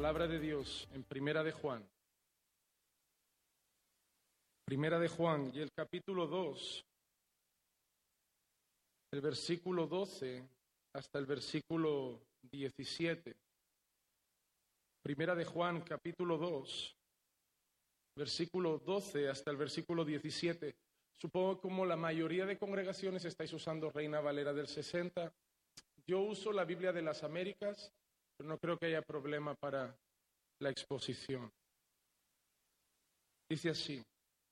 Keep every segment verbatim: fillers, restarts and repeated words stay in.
Palabra de Dios en Primera de Juan. Primera de Juan y el capítulo dos, el versículo doce hasta el versículo diecisiete. Primera de Juan, capítulo dos, versículo doce hasta el versículo diecisiete. Supongo que como la mayoría de congregaciones estáis usando Reina Valera del sesenta. Yo uso la Biblia de las Américas, pero no creo que haya problema para la exposición. Dice así: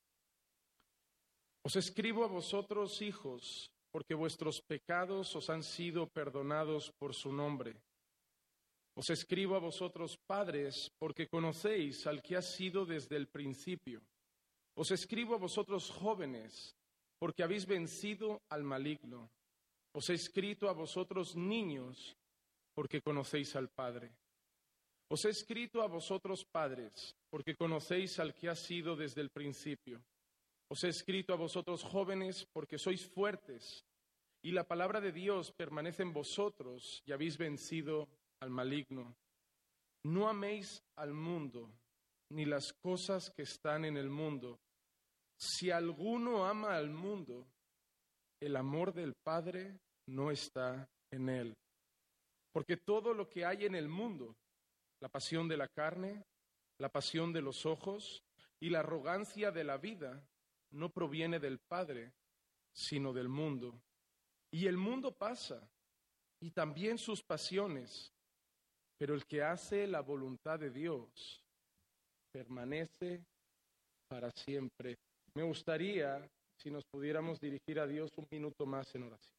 Os escribo a vosotros, hijos, porque vuestros pecados os han sido perdonados por su nombre. Os escribo a vosotros, padres, porque conocéis al que ha sido desde el principio. Os escribo a vosotros, jóvenes, porque habéis vencido al maligno. Os he escrito a vosotros, niños, porque conocéis al Padre. Os he escrito a vosotros, padres, porque conocéis al que ha sido desde el principio. Os he escrito a vosotros, jóvenes, porque sois fuertes, y la palabra de Dios permanece en vosotros, y habéis vencido al maligno. No améis al mundo, ni las cosas que están en el mundo. Si alguno ama al mundo, el amor del Padre no está en él. Porque todo lo que hay en el mundo, la pasión de la carne, la pasión de los ojos y la arrogancia de la vida, no proviene del Padre, sino del mundo. Y el mundo pasa, y también sus pasiones, pero el que hace la voluntad de Dios permanece para siempre. Me gustaría si nos pudiéramos dirigir a Dios un minuto más en oración.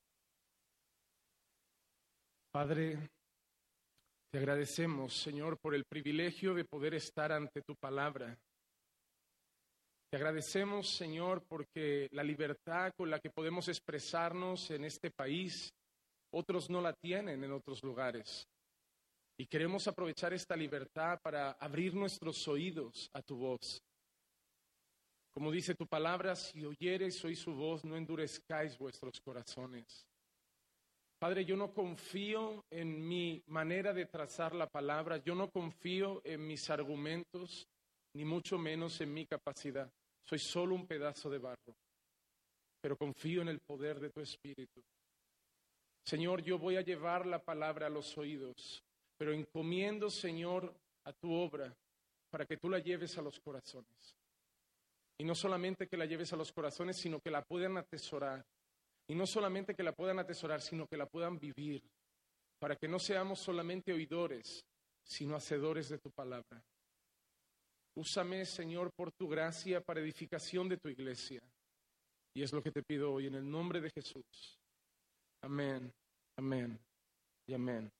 Padre, te agradecemos, Señor, por el privilegio de poder estar ante tu palabra. Te agradecemos, Señor, porque la libertad con la que podemos expresarnos en este país, otros no la tienen en otros lugares. Y queremos aprovechar esta libertad para abrir nuestros oídos a tu voz. Como dice tu palabra, si oyereis hoy su voz, no endurezcáis vuestros corazones. Padre, yo no confío en mi manera de trazar la palabra, yo no confío en mis argumentos, ni mucho menos en mi capacidad. Soy solo un pedazo de barro, pero confío en el poder de tu Espíritu. Señor, yo voy a llevar la palabra a los oídos, pero encomiendo, Señor, a tu obra para que tú la lleves a los corazones. Y no solamente que la lleves a los corazones, sino que la puedan atesorar. Y no solamente que la puedan atesorar, sino que la puedan vivir, para que no seamos solamente oidores, sino hacedores de tu palabra. Úsame, Señor, por tu gracia para edificación de tu iglesia. Y es lo que te pido hoy en el nombre de Jesús. Amén, amén y amén.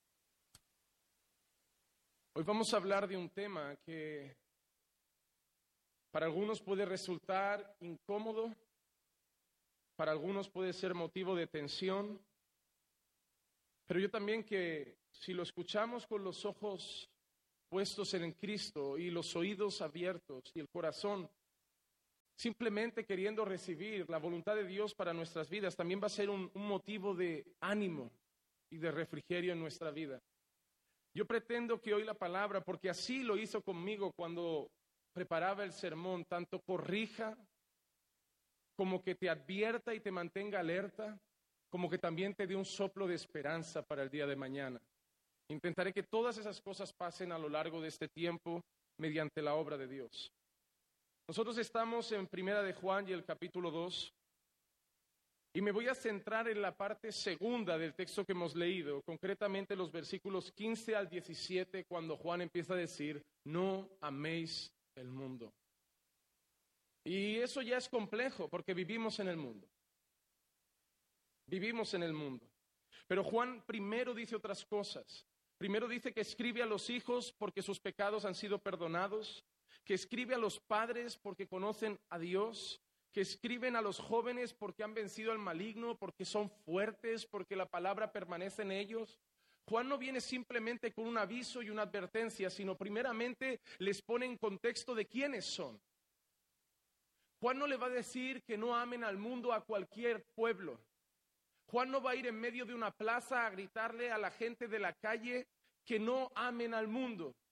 Hoy vamos a hablar de un tema que para algunos puede resultar incómodo, para algunos puede ser motivo de tensión, pero yo también que si lo escuchamos con los ojos puestos en Cristo y los oídos abiertos y el corazón simplemente queriendo recibir la voluntad de Dios para nuestras vidas, también va a ser un, un motivo de ánimo y de refrigerio en nuestra vida. Yo pretendo que hoy la palabra, porque así lo hizo conmigo cuando preparaba el sermón, tanto corrija, como que te advierta y te mantenga alerta, como que también te dé un soplo de esperanza para el día de mañana. Intentaré que todas esas cosas pasen a lo largo de este tiempo mediante la obra de Dios. Nosotros estamos en Primera de Juan y el capítulo dos, y me voy a centrar en la parte segunda del texto que hemos leído, concretamente los versículos quince al diecisiete, cuando Juan empieza a decir, no améis el mundo. Y eso ya es complejo, porque vivimos en el mundo. Vivimos en el mundo. Pero Juan primero dice otras cosas. Primero dice que escribe a los hijos porque sus pecados han sido perdonados, que escribe a los padres porque conocen a Dios, que escriben a los jóvenes porque han vencido al maligno, porque son fuertes, porque la palabra permanece en ellos. Juan no viene simplemente con un aviso y una advertencia, sino primeramente les pone en contexto de quiénes son. Juan no le va a decir que no amen al mundo a cualquier pueblo. Juan no va a ir en medio de una plaza a gritarle a la gente de la calle que no amen al mundo.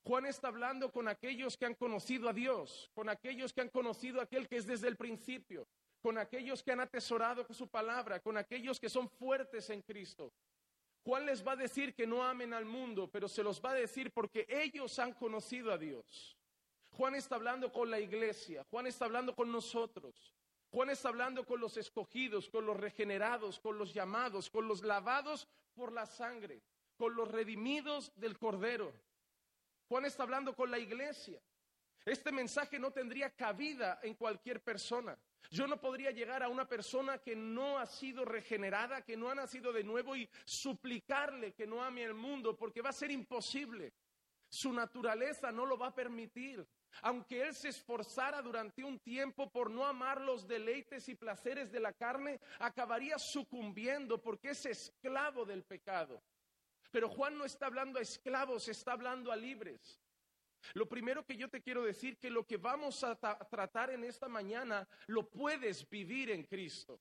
Juan está hablando con aquellos que han conocido a Dios, con aquellos que han conocido a aquel que es desde el principio, con aquellos que han atesorado su palabra, con aquellos que son fuertes en Cristo. Juan les va a decir que no amen al mundo, pero se los va a decir porque ellos han conocido a Dios. Juan está hablando con la iglesia, Juan está hablando con nosotros. Juan está hablando con los escogidos, con los regenerados, con los llamados, con los lavados por la sangre, con los redimidos del Cordero. Juan está hablando con la iglesia. Este mensaje no tendría cabida en cualquier persona. Yo no podría llegar a una persona que no ha sido regenerada, que no ha nacido de nuevo y suplicarle que no ame el mundo, porque va a ser imposible. Su naturaleza no lo va a permitir. Aunque él se esforzara durante un tiempo por no amar los deleites y placeres de la carne, acabaría sucumbiendo porque es esclavo del pecado. Pero Juan no está hablando a esclavos, está hablando a libres. Lo primero que yo te quiero decir, que lo que vamos a tra- tratar en esta mañana, lo puedes vivir en Cristo.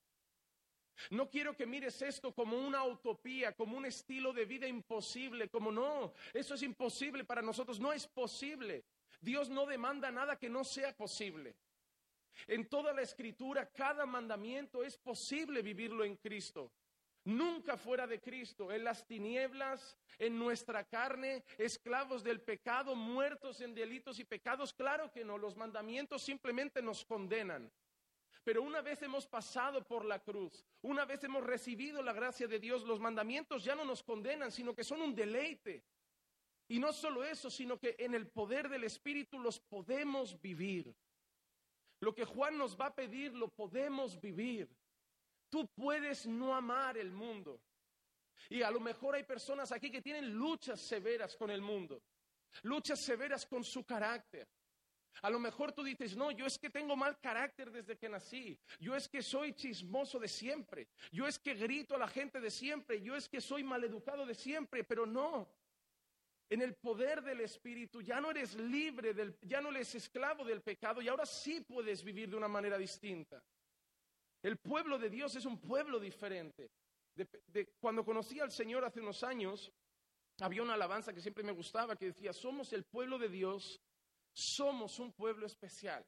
No quiero que mires esto como una utopía, como un estilo de vida imposible, como no, eso es imposible para nosotros, no es posible. Dios no demanda nada que no sea posible. En toda la Escritura, cada mandamiento es posible vivirlo en Cristo. Nunca fuera de Cristo, en las tinieblas, en nuestra carne, esclavos del pecado, muertos en delitos y pecados. Claro que no, los mandamientos simplemente nos condenan. Pero una vez hemos pasado por la cruz, una vez hemos recibido la gracia de Dios, los mandamientos ya no nos condenan, sino que son un deleite. Y no solo eso, sino que en el poder del Espíritu los podemos vivir. Lo que Juan nos va a pedir, lo podemos vivir. Tú puedes no amar el mundo. Y a lo mejor hay personas aquí que tienen luchas severas con el mundo, luchas severas con su carácter. A lo mejor tú dices, no, yo es que tengo mal carácter desde que nací, yo es que soy chismoso de siempre, yo es que grito a la gente de siempre, yo es que soy maleducado de siempre, pero no. En el poder del Espíritu ya no eres libre, del, ya no eres esclavo del pecado y ahora sí puedes vivir de una manera distinta. El pueblo de Dios es un pueblo diferente. De, de, cuando conocí al Señor hace unos años, había una alabanza que siempre me gustaba que decía, somos el pueblo de Dios, somos un pueblo especial.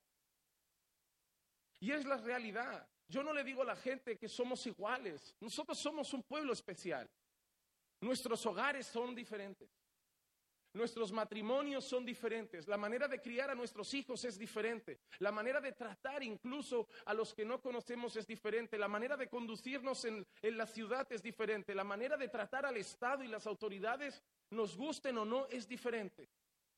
Y es la realidad. Yo no le digo a la gente que somos iguales. Nosotros somos un pueblo especial. Nuestros hogares son diferentes. Nuestros matrimonios son diferentes, la manera de criar a nuestros hijos es diferente, la manera de tratar incluso a los que no conocemos es diferente, la manera de conducirnos en, en la ciudad es diferente, la manera de tratar al Estado y las autoridades, nos gusten o no, es diferente.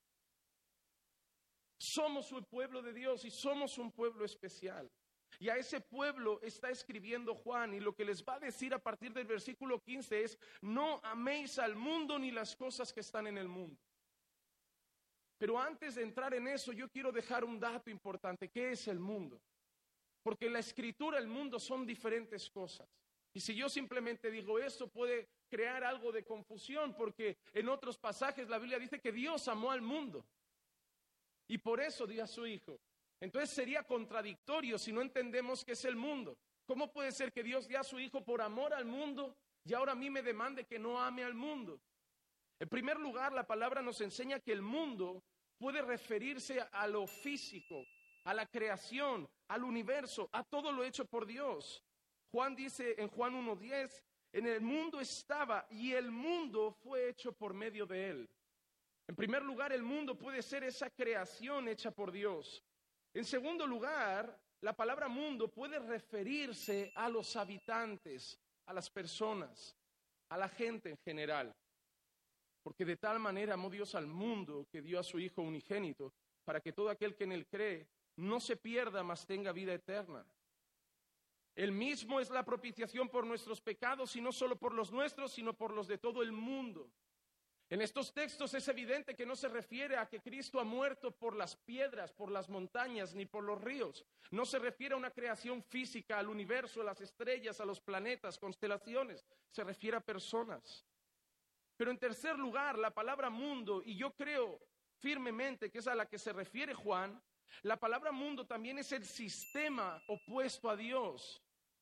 Somos un pueblo de Dios y somos un pueblo especial. Y a ese pueblo está escribiendo Juan, y lo que les va a decir a partir del versículo quince es, no améis al mundo ni las cosas que están en el mundo. Pero antes de entrar en eso, yo quiero dejar un dato importante. ¿Qué es el mundo? Porque en la Escritura el mundo son diferentes cosas. Y si yo simplemente digo eso, puede crear algo de confusión, porque en otros pasajes la Biblia dice que Dios amó al mundo. Y por eso dio a su Hijo. Entonces sería contradictorio si no entendemos qué es el mundo. ¿Cómo puede ser que Dios dio a su Hijo por amor al mundo y ahora a mí me demande que no ame al mundo? En primer lugar, la palabra nos enseña que el mundo puede referirse a lo físico, a la creación, al universo, a todo lo hecho por Dios. Juan dice en Juan uno diez, en el mundo estaba y el mundo fue hecho por medio de él. En primer lugar, el mundo puede ser esa creación hecha por Dios. En segundo lugar, la palabra mundo puede referirse a los habitantes, a las personas, a la gente en general. Porque de tal manera amó Dios al mundo que dio a su Hijo unigénito, para que todo aquel que en él cree no se pierda, mas tenga vida eterna. Él mismo es la propiciación por nuestros pecados, y no solo por los nuestros, sino por los de todo el mundo. En estos textos es evidente que no se refiere a que Cristo ha muerto por las piedras, por las montañas, ni por los ríos. No se refiere a una creación física, al universo, a las estrellas, a los planetas, constelaciones. Se refiere a personas. Pero en tercer lugar, la palabra mundo, y yo creo firmemente que es a la que se refiere Juan, la palabra mundo también es el sistema opuesto a Dios.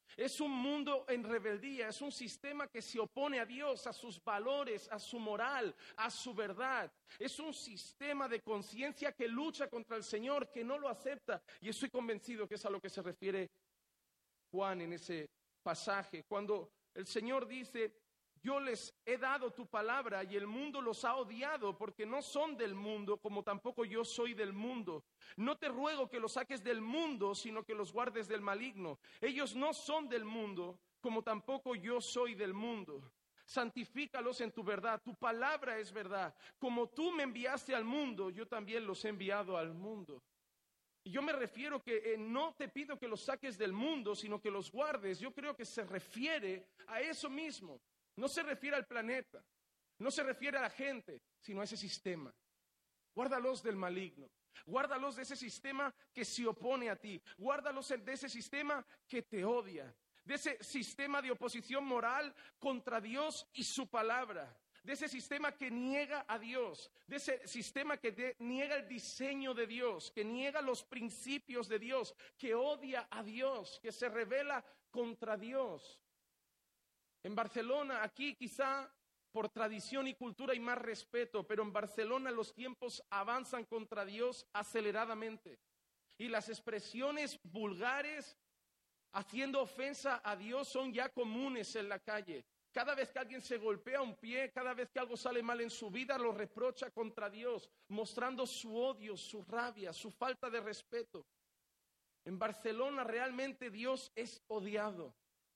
Es un mundo en rebeldía, es un sistema que se opone a Dios, a sus valores, a su moral, a su verdad. Es un sistema de conciencia que lucha contra el Señor, que no lo acepta. Y estoy convencido que es a lo que se refiere Juan en ese pasaje. Cuando el Señor dice, yo les he dado tu palabra y el mundo los ha odiado porque no son del mundo, como tampoco yo soy del mundo. No te ruego que los saques del mundo, sino que los guardes del maligno. Ellos no son del mundo, como tampoco yo soy del mundo. Santifícalos en tu verdad, tu palabra es verdad. Como tú me enviaste al mundo, yo también los he enviado al mundo. Y yo me refiero que eh, no te pido que los saques del mundo, sino que los guardes. Yo creo que se refiere a eso mismo. No se refiere al planeta, no se refiere a la gente, sino a ese sistema. Guárdalos del maligno, guárdalos de ese sistema que se opone a ti, guárdalos de ese sistema que te odia, de ese sistema de oposición moral contra Dios y su palabra, de ese sistema que niega a Dios, de ese sistema que de, niega el diseño de Dios, que niega los principios de Dios, que odia a Dios, que se rebela contra Dios. En Barcelona, aquí quizá por tradición y cultura hay más respeto, pero en Barcelona los tiempos avanzan contra Dios aceleradamente. Y las expresiones vulgares haciendo ofensa a Dios son ya comunes en la calle. Cada vez que alguien se golpea un pie, cada vez que algo sale mal en su vida, lo reprocha contra Dios, mostrando su odio, su rabia, su falta de respeto. En Barcelona realmente Dios es odiado.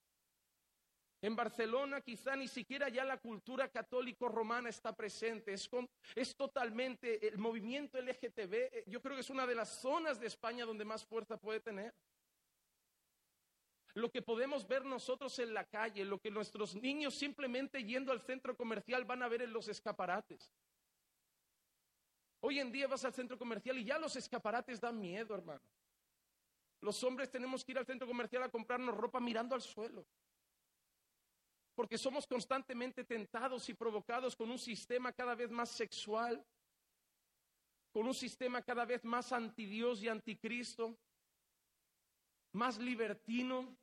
En Barcelona quizá ni siquiera ya la cultura católico-romana está presente, es, con, es totalmente, el movimiento L G T B, yo creo que es una de las zonas de España donde más fuerza puede tener. Lo que podemos ver nosotros en la calle, lo que nuestros niños simplemente yendo al centro comercial van a ver en los escaparates. Hoy en día vas al centro comercial y ya los escaparates dan miedo, hermano. Los hombres tenemos que ir al centro comercial a comprarnos ropa mirando al suelo. Porque somos constantemente tentados y provocados con un sistema cada vez más sexual, con un sistema cada vez más antidios y anticristo, más libertino.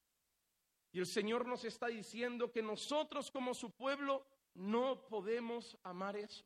Y el Señor nos está diciendo que nosotros como su pueblo no podemos amar eso.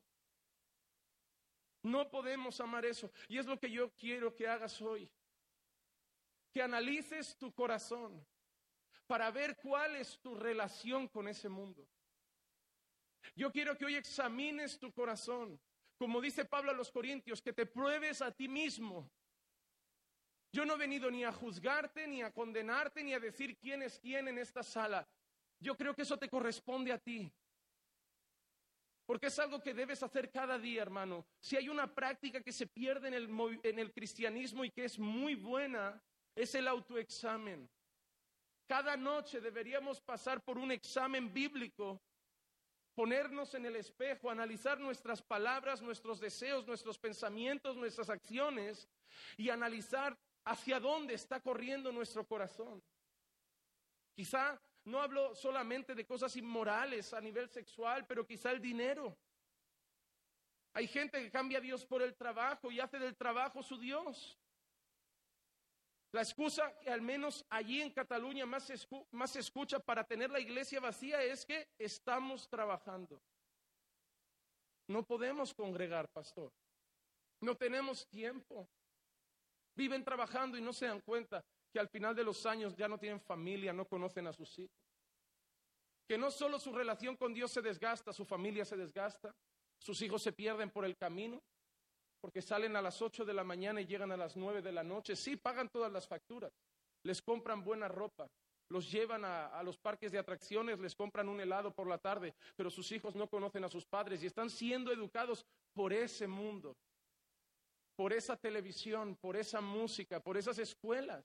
No podemos amar eso. Y es lo que yo quiero que hagas hoy. Que analices tu corazón para ver cuál es tu relación con ese mundo. Yo quiero que hoy examines tu corazón. Como dice Pablo a los Corintios, que te pruebes a ti mismo. Yo no he venido ni a juzgarte, ni a condenarte, ni a decir quién es quién en esta sala. Yo creo que eso te corresponde a ti. Porque es algo que debes hacer cada día, hermano. Si hay una práctica que se pierde en el, en el cristianismo y que es muy buena, es el autoexamen. Cada noche deberíamos pasar por un examen bíblico, ponernos en el espejo, analizar nuestras palabras, nuestros deseos, nuestros pensamientos, nuestras acciones y analizar hacia dónde está corriendo nuestro corazón. Quizá no hablo solamente de cosas inmorales a nivel sexual, pero quizá el dinero. Hay gente que cambia a Dios por el trabajo y hace del trabajo su Dios. La excusa que al menos allí en Cataluña más se, escu- más se escucha para tener la iglesia vacía es que estamos trabajando. No podemos congregar, pastor. No tenemos tiempo. Viven trabajando y no se dan cuenta que al final de los años ya no tienen familia, no conocen a sus hijos. Que no solo su relación con Dios se desgasta, su familia se desgasta, sus hijos se pierden por el camino. Porque salen a las ocho de la mañana y llegan a las nueve de la noche. Sí, pagan todas las facturas. Les compran buena ropa. Los llevan a, a los parques de atracciones, les compran un helado por la tarde. Pero sus hijos no conocen a sus padres y están siendo educados por ese mundo. Por esa televisión, por esa música, por esas escuelas.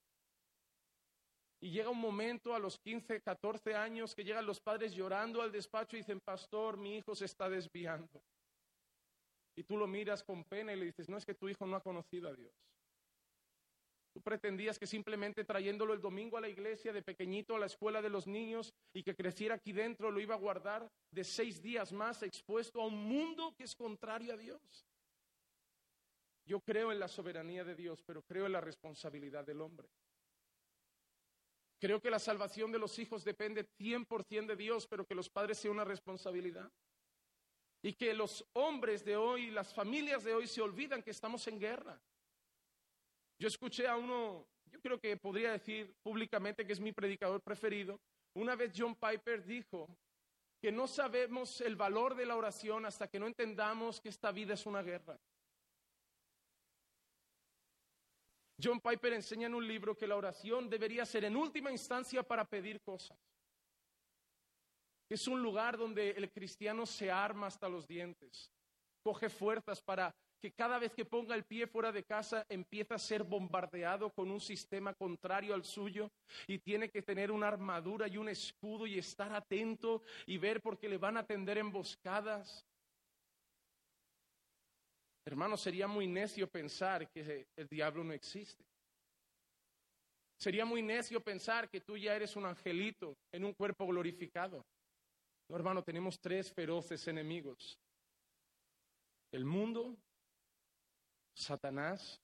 Y llega un momento a los quince, catorce años que llegan los padres llorando al despacho y dicen, pastor, mi hijo se está desviando. Y tú lo miras con pena y le dices, no, es que tu hijo no ha conocido a Dios. Tú pretendías que simplemente trayéndolo el domingo a la iglesia, de pequeñito a la escuela de los niños, y que creciera aquí dentro, lo iba a guardar de seis días más expuesto a un mundo que es contrario a Dios. Yo creo en la soberanía de Dios, pero creo en la responsabilidad del hombre. Creo que la salvación de los hijos depende cien por ciento de Dios, pero que los padres sea una responsabilidad. Y que los hombres de hoy, las familias de hoy se olvidan que estamos en guerra. Yo escuché a uno, yo creo que podría decir públicamente que es mi predicador preferido. Una vez John Piper dijo que no sabemos el valor de la oración hasta que no entendamos que esta vida es una guerra. John Piper enseña en un libro que la oración debería ser en última instancia para pedir cosas. Es un lugar donde el cristiano se arma hasta los dientes, coge fuerzas para que cada vez que ponga el pie fuera de casa empieza a ser bombardeado con un sistema contrario al suyo y tiene que tener una armadura y un escudo y estar atento y ver por qué le van a tender emboscadas. Hermano, sería muy necio pensar que el diablo no existe. Sería muy necio pensar que tú ya eres un angelito en un cuerpo glorificado. No, hermano, tenemos tres feroces enemigos. El mundo, Satanás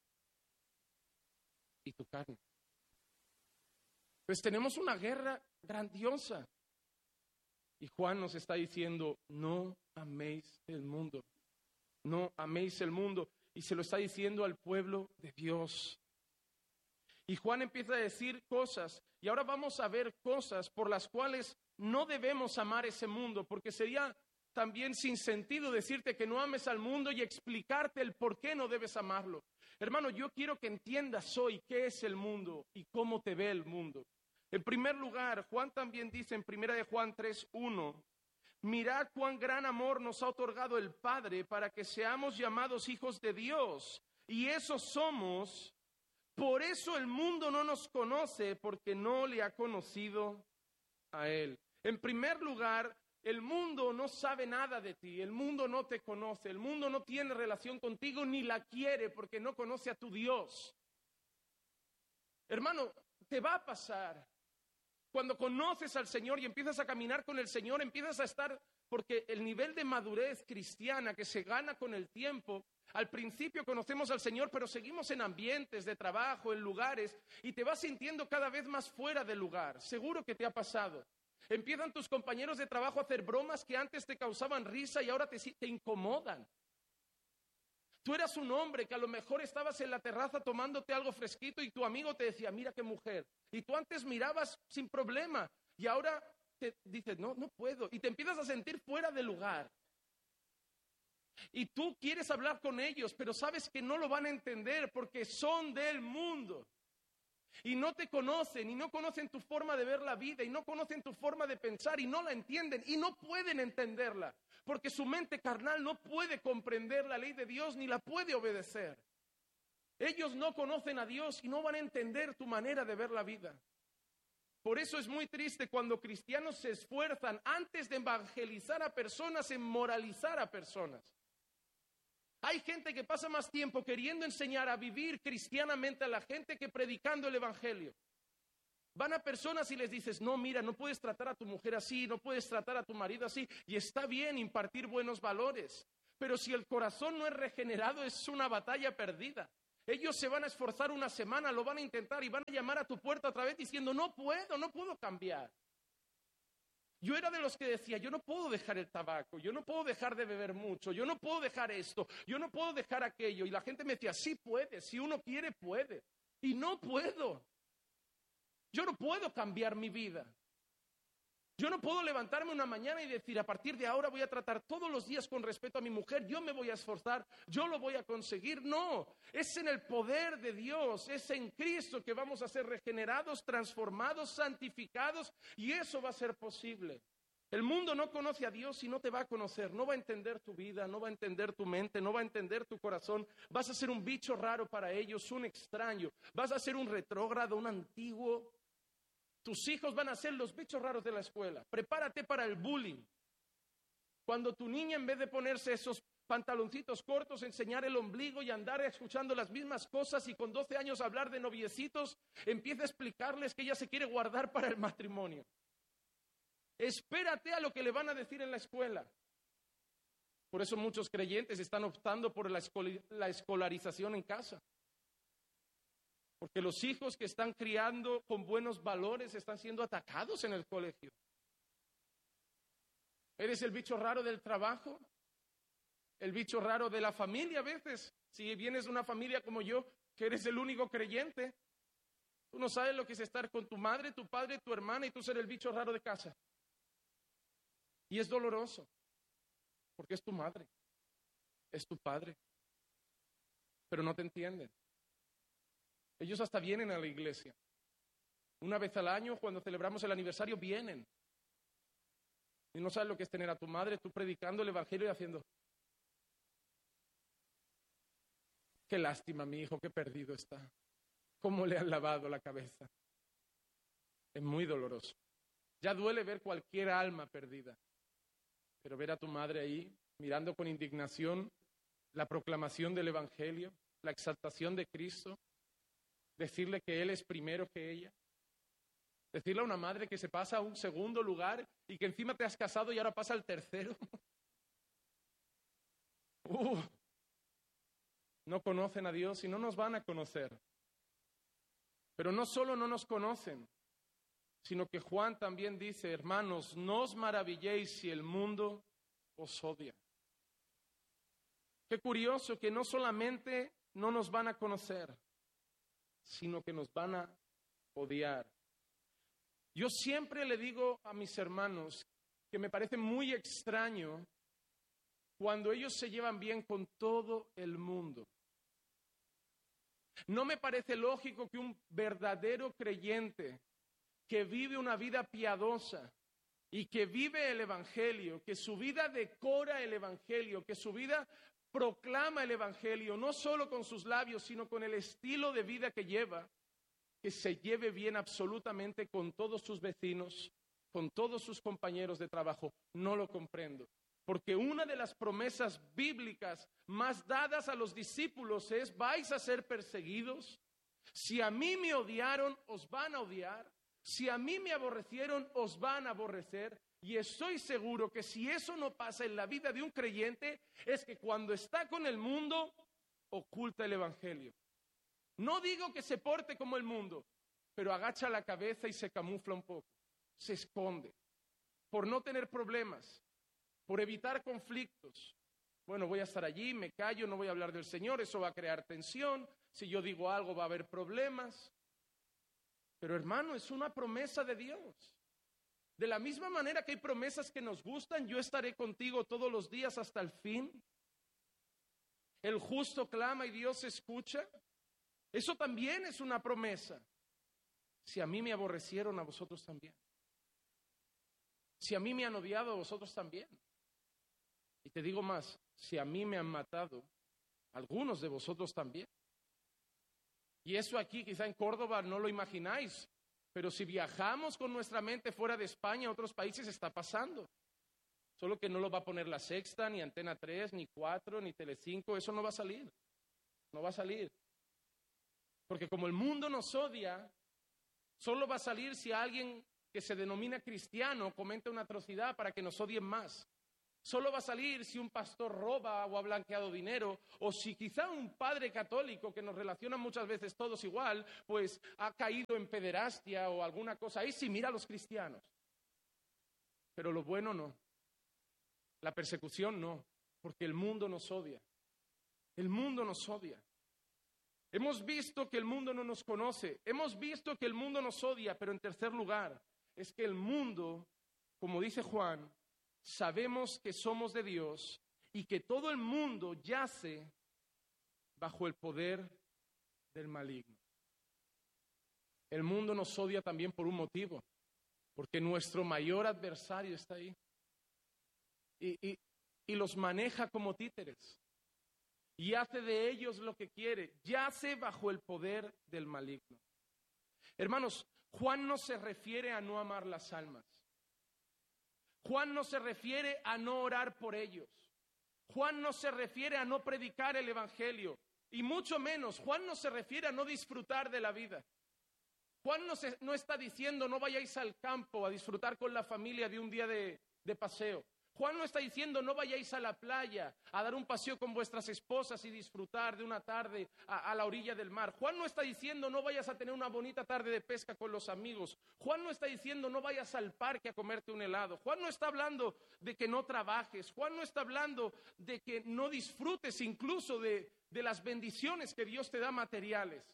y tu carne. Pues tenemos una guerra grandiosa. Y Juan nos está diciendo, no améis el mundo. No améis el mundo. Y se lo está diciendo al pueblo de Dios. Y Juan empieza a decir cosas. Y ahora vamos a ver cosas por las cuales no debemos amar ese mundo. Porque sería también sin sentido decirte que no ames al mundo y explicarte el por qué no debes amarlo. Hermano, yo quiero que entiendas hoy qué es el mundo y cómo te ve el mundo. En primer lugar, Juan también dice en primera de Juan tres uno, mirad cuán gran amor nos ha otorgado el Padre para que seamos llamados hijos de Dios. Y eso somos. Por eso el mundo no nos conoce, porque no le ha conocido a Él. En primer lugar, el mundo no sabe nada de ti, el mundo no te conoce, el mundo no tiene relación contigo ni la quiere porque no conoce a tu Dios. Hermano, te va a pasar. Cuando conoces al Señor y empiezas a caminar con el Señor, empiezas a estar, porque el nivel de madurez cristiana que se gana con el tiempo, al principio conocemos al Señor, pero seguimos en ambientes de trabajo, en lugares, y te vas sintiendo cada vez más fuera del lugar. Seguro que te ha pasado. Empiezan tus compañeros de trabajo a hacer bromas que antes te causaban risa y ahora te, te incomodan. Tú eras un hombre que a lo mejor estabas en la terraza tomándote algo fresquito y tu amigo te decía, mira qué mujer. Y tú antes mirabas sin problema y ahora te dices, no, no puedo. Y te empiezas a sentir fuera de lugar. Y tú quieres hablar con ellos, pero sabes que no lo van a entender porque son del mundo. Y no te conocen, y no conocen tu forma de ver la vida, y no conocen tu forma de pensar, y no la entienden, y no pueden entenderla. Porque su mente carnal no puede comprender la ley de Dios, ni la puede obedecer. Ellos no conocen a Dios y no van a entender tu manera de ver la vida. Por eso es muy triste cuando cristianos se esfuerzan antes de evangelizar a personas en moralizar a personas. Hay gente que pasa más tiempo queriendo enseñar a vivir cristianamente a la gente que predicando el evangelio. Van a personas y les dices, no, mira, no puedes tratar a tu mujer así, no puedes tratar a tu marido así. Y está bien impartir buenos valores. Pero si el corazón no es regenerado, es una batalla perdida. Ellos se van a esforzar una semana, lo van a intentar y van a llamar a tu puerta otra vez diciendo, no puedo, no puedo cambiar. Yo era de los que decía, yo no puedo dejar el tabaco, yo no puedo dejar de beber mucho, yo no puedo dejar esto, yo no puedo dejar aquello. Y la gente me decía, sí puede, si uno quiere puede. Y no puedo. Yo no puedo cambiar mi vida. Yo no puedo levantarme una mañana y decir, a partir de ahora voy a tratar todos los días con respeto a mi mujer, yo me voy a esforzar, yo lo voy a conseguir. No, es en el poder de Dios, es en Cristo que vamos a ser regenerados, transformados, santificados, y eso va a ser posible. El mundo no conoce a Dios y no te va a conocer, no va a entender tu vida, no va a entender tu mente, no va a entender tu corazón. Vas a ser un bicho raro para ellos, un extraño, vas a ser un retrógrado, un antiguo. Tus hijos van a ser los bichos raros de la escuela. Prepárate para el bullying. Cuando tu niña, en vez de ponerse esos pantaloncitos cortos, enseñar el ombligo y andar escuchando las mismas cosas y con doce años hablar de noviecitos, empieza a explicarles que ella se quiere guardar para el matrimonio. Espérate a lo que le van a decir en la escuela. Por eso muchos creyentes están optando por la escolarización en casa. Porque los hijos que están criando con buenos valores están siendo atacados en el colegio. ¿Eres el bicho raro del trabajo? El bicho raro de la familia a veces. Si vienes de una familia como yo, que eres el único creyente, tú no sabes lo que es estar con tu madre, tu padre, tu hermana y tú ser el bicho raro de casa. Y es doloroso, porque es tu madre, es tu padre, pero no te entienden. Ellos hasta vienen a la iglesia. Una vez al año, cuando celebramos el aniversario, vienen. Y no sabes lo que es tener a tu madre, tú predicando el evangelio y haciendo: qué lástima, mi hijo, qué perdido está. ¿Cómo le han lavado la cabeza? Es muy doloroso. Ya duele ver cualquier alma perdida. Pero ver a tu madre ahí, mirando con indignación la proclamación del evangelio, la exaltación de Cristo, decirle que Él es primero que ella, decirle a una madre que se pasa a un segundo lugar y que encima te has casado y ahora pasa al tercero. Uh, no conocen a Dios y no nos van a conocer. Pero no solo no nos conocen, sino que Juan también dice: hermanos, no os maravilléis si el mundo os odia. Qué curioso que no solamente no nos van a conocer, sino que nos van a odiar. Yo siempre le digo a mis hermanos que me parece muy extraño cuando ellos se llevan bien con todo el mundo. No me parece lógico que un verdadero creyente que vive una vida piadosa y que vive el evangelio, que su vida decora el evangelio, que su vida proclama el evangelio, no solo con sus labios, sino con el estilo de vida que lleva, que se lleve bien absolutamente con todos sus vecinos, con todos sus compañeros de trabajo. No lo comprendo. Porque una de las promesas bíblicas más dadas a los discípulos es: vais a ser perseguidos. Si a mí me odiaron, os van a odiar. Si a mí me aborrecieron, os van a aborrecer. Y estoy seguro que si eso no pasa en la vida de un creyente, es que cuando está con el mundo, oculta el evangelio. No digo que se porte como el mundo, pero agacha la cabeza y se camufla un poco. Se esconde. Por no tener problemas. Por evitar conflictos. Bueno, voy a estar allí, me callo, no voy a hablar del Señor, eso va a crear tensión. Si yo digo algo va a haber problemas. Pero hermano, es una promesa de Dios. De la misma manera que hay promesas que nos gustan: yo estaré contigo todos los días hasta el fin. El justo clama y Dios escucha. Eso también es una promesa. Si a mí me aborrecieron, a vosotros también. Si a mí me han odiado, a vosotros también. Y te digo más, si a mí me han matado, algunos de vosotros también. Y eso aquí, quizá en Córdoba, no lo imagináis, pero si viajamos con nuestra mente fuera de España, a otros países está pasando. Solo que no lo va a poner La Sexta, ni Antena tres, ni cuatro, ni Telecinco, eso no va a salir. No va a salir. Porque como el mundo nos odia, solo va a salir si alguien que se denomina cristiano comenta una atrocidad para que nos odien más. Solo va a salir si un pastor roba o ha blanqueado dinero, o si quizá un padre católico, que nos relaciona muchas veces todos igual, pues ha caído en pederastia o alguna cosa. Ahí sí, mira a los cristianos. Pero lo bueno no. La persecución no, porque el mundo nos odia. El mundo nos odia. Hemos visto que el mundo no nos conoce. Hemos visto que el mundo nos odia, pero en tercer lugar, es que el mundo, como dice Juan, sabemos que somos de Dios y que todo el mundo yace bajo el poder del maligno. El mundo nos odia también por un motivo, porque nuestro mayor adversario está ahí y, y, y los maneja como títeres y hace de ellos lo que quiere, yace bajo el poder del maligno. Hermanos, Juan no se refiere a no amar las almas. Juan no se refiere a no orar por ellos. Juan no se refiere a no predicar el evangelio. Y mucho menos, Juan no se refiere a no disfrutar de la vida. Juan no, se, no está diciendo: no vayáis al campo a disfrutar con la familia de un día de, de paseo. Juan no está diciendo no vayáis a la playa a dar un paseo con vuestras esposas y disfrutar de una tarde a, a la orilla del mar. Juan no está diciendo no vayas a tener una bonita tarde de pesca con los amigos. Juan no está diciendo no vayas al parque a comerte un helado. Juan no está hablando de que no trabajes. Juan no está hablando de que no disfrutes incluso de, de las bendiciones que Dios te da materiales.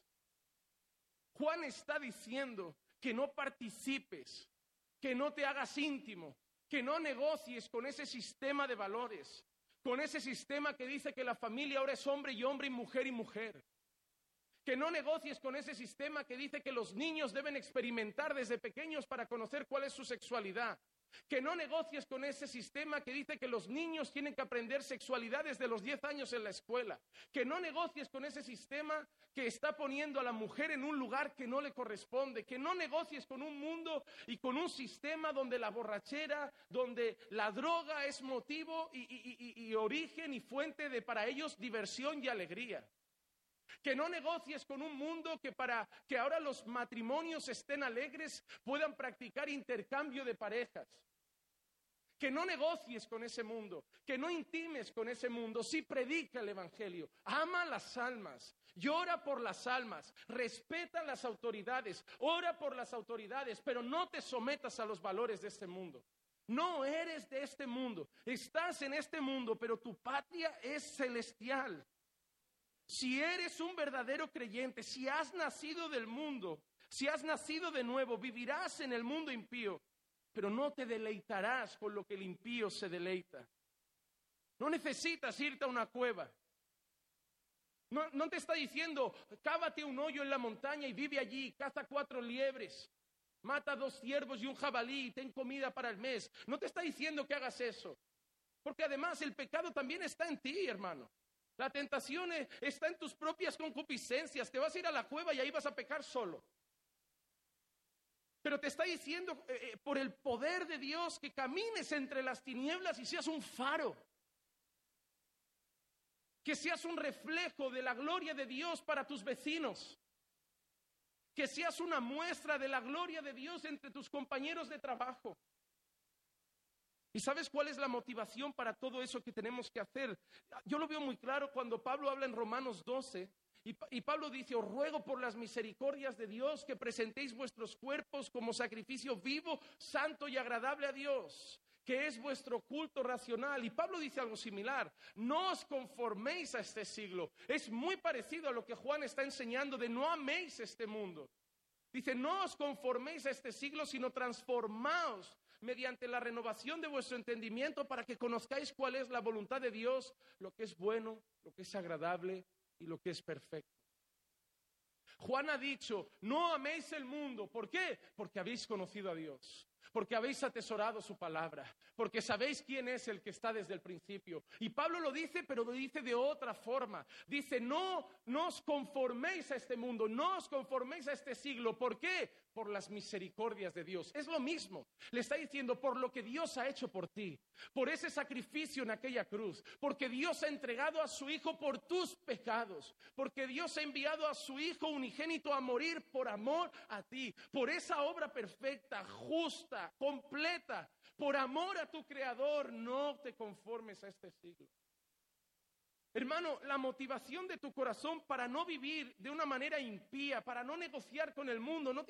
Juan está diciendo que no participes, que no te hagas íntimo, que no negocies con ese sistema de valores, con ese sistema que dice que la familia ahora es hombre y hombre y mujer y mujer. Que no negocies con ese sistema que dice que los niños deben experimentar desde pequeños para conocer cuál es su sexualidad. Que no negocies con ese sistema que dice que los niños tienen que aprender sexualidad desde los diez años en la escuela. Que no negocies con ese sistema que está poniendo a la mujer en un lugar que no le corresponde. Que no negocies con un mundo y con un sistema donde la borrachera, donde la droga es motivo y, y, y, y origen y fuente de para ellos diversión y alegría. Que no negocies con un mundo que para que ahora los matrimonios estén alegres puedan practicar intercambio de parejas. Que no negocies con ese mundo, que no intimes con ese mundo. Sí, predica el evangelio, ama las almas, llora por las almas, respeta las autoridades, ora por las autoridades, pero no te sometas a los valores de este mundo. No eres de este mundo, estás en este mundo, pero tu patria es celestial. Si eres un verdadero creyente, si has nacido del mundo, si has nacido de nuevo, vivirás en el mundo impío, pero no te deleitarás con lo que el impío se deleita. No necesitas irte a una cueva. No, no te está diciendo, cávate un hoyo en la montaña y vive allí, caza cuatro liebres, mata dos ciervos y un jabalí y ten comida para el mes. No te está diciendo que hagas eso, porque además el pecado también está en ti, hermano. La tentación está en tus propias concupiscencias. Te vas a ir a la cueva y ahí vas a pecar solo. Pero te está diciendo eh, por el poder de Dios que camines entre las tinieblas y seas un faro. Que seas un reflejo de la gloria de Dios para tus vecinos. Que seas una muestra de la gloria de Dios entre tus compañeros de trabajo. ¿Y sabes cuál es la motivación para todo eso que tenemos que hacer? Yo lo veo muy claro cuando Pablo habla en Romanos doce. Y, y Pablo dice, os ruego por las misericordias de Dios que presentéis vuestros cuerpos como sacrificio vivo, santo y agradable a Dios, que es vuestro culto racional. Y Pablo dice algo similar, no os conforméis a este siglo. Es muy parecido a lo que Juan está enseñando de no améis este mundo. Dice, no os conforméis a este siglo, sino transformaos mediante la renovación de vuestro entendimiento para que conozcáis cuál es la voluntad de Dios, lo que es bueno, lo que es agradable y lo que es perfecto. Juan ha dicho, no améis el mundo. ¿Por qué? Porque habéis conocido a Dios. Porque habéis atesorado su palabra, porque sabéis quién es el que está desde el principio. Y Pablo lo dice, pero lo dice de otra forma. Dice, no, no os conforméis a este mundo, no os conforméis a este siglo. ¿Por qué? Por las misericordias de Dios. Es lo mismo. Le está diciendo, por lo que Dios ha hecho por ti, por ese sacrificio en aquella cruz, porque Dios ha entregado a su Hijo por tus pecados, porque Dios ha enviado a su Hijo unigénito a morir por amor a ti, por esa obra perfecta, justa, completa, por amor a tu Creador. No te conformes a este siglo. Hermano, la motivación de tu corazón para no vivir de una manera impía, para no negociar con el mundo, no